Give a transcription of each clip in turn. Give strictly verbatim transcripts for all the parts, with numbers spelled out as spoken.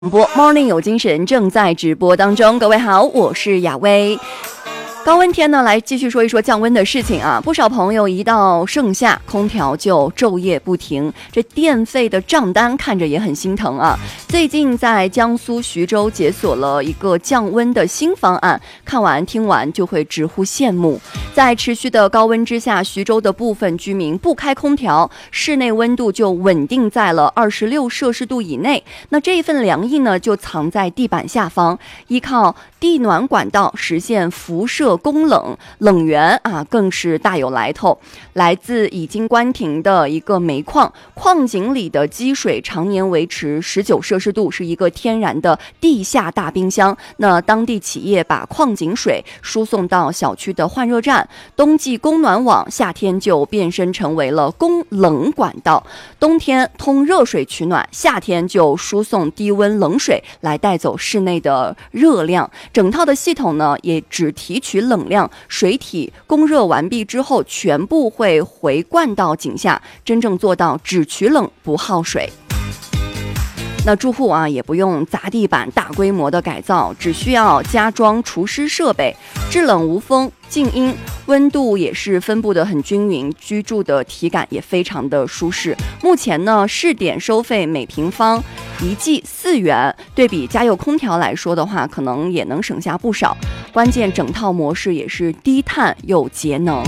播 Morning 有精神正在直播当中，各位好，我是雅薇。高温天呢，来继续说一说降温的事情啊。不少朋友一到盛夏，空调就昼夜不停，这电费的账单看着也很心疼啊。最近在江苏徐州解锁了一个降温的新方案，看完听完就会直呼羡慕。在持续的高温之下，徐州的部分居民不开空调，室内温度就稳定在了二十六摄氏度以内。那这一份凉意呢，就藏在地板下方，依靠地暖管道实现辐射供冷，冷源啊更是大有来头。来自已经关停的一个煤矿，矿井里的积水常年维持十九摄氏度，是一个天然的地下大冰箱。那当地企业把矿井水输送到小区的换热站，冬季供暖网，夏天就变身成为了供冷管道。冬天通热水取暖，夏天就输送低温冷水来带走室内的热量。整套的系统呢，也只提取冷量，水体供热完毕之后，全部会回灌到井下，真正做到只取冷不耗水。那住户啊也不用砸地板大规模的改造，只需要加装除湿设备，制冷无风静音，温度也是分布的很均匀，居住的体感也非常的舒适。目前呢，试点收费每平方一季四元，对比家用空调来说的话，可能也能省下不少。关键整套模式也是低碳又节能。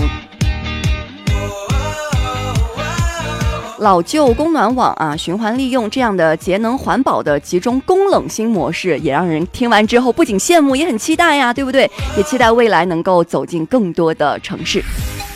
老旧供暖网啊，循环利用这样的节能环保的集中供冷新模式，也让人听完之后不仅羡慕，也很期待呀，对不对？也期待未来能够走进更多的城市。